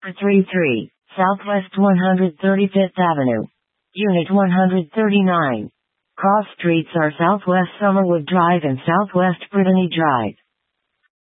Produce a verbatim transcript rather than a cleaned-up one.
three three, Southwest one hundred thirty-fifth Avenue. Unit one hundred thirty-nine. Cross streets are Southwest Summerwood Drive and Southwest Brittany Drive.